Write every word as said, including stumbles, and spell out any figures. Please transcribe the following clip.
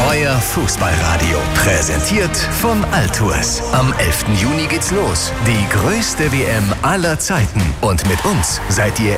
Euer Fußballradio. Präsentiert von Altours. Am elften Juni geht's los. Die größte W M aller Zeiten. Und mit uns seid ihr